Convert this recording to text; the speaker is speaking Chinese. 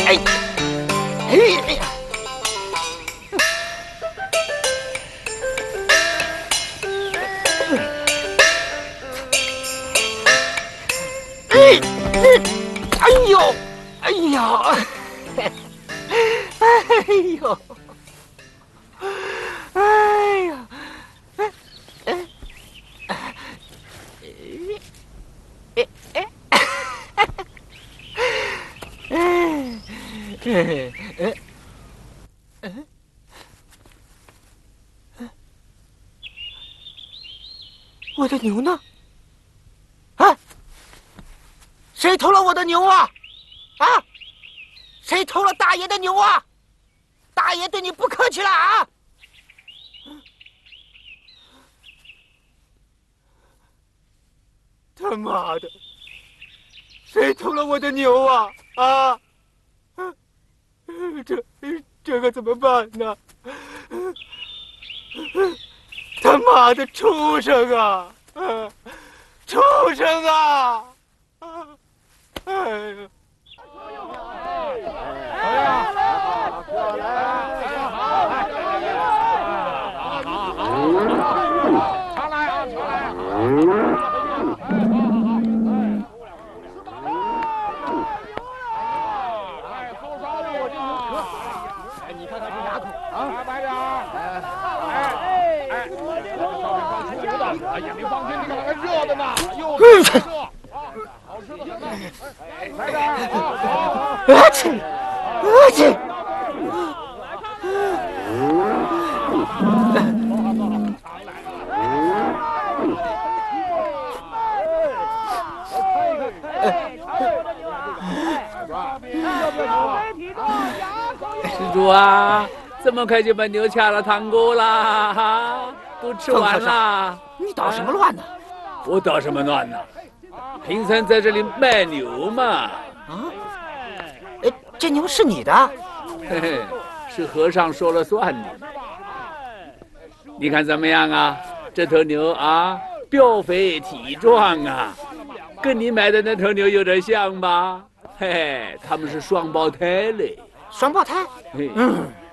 呀！哎呦！哎呦！哎呦！哎呀！我的牛呢？啊！谁偷了我的牛啊？啊！谁偷了大爷的牛啊？大爷对你不客气了啊！他妈的！谁偷了我的牛啊？啊！这个怎么办呢？他妈的畜生啊！畜生啊！哎呀！ 哎呀，你放心，你看还热的呢，又热，好吃的很呢。来点啊去！啊去！ 施主啊，这么快就把牛掐了汤锅啦？哈，都吃完了。 你捣什么乱呢？ 我捣什么乱呢？平常在这里卖牛嘛。 啊？这牛是你的？ 嘿嘿，是和尚说了算的。你看怎么样啊？这头牛啊，膘肥体壮啊，跟你买的那头牛有点像吧？嘿嘿，他们是双胞胎嘞。 双胞胎？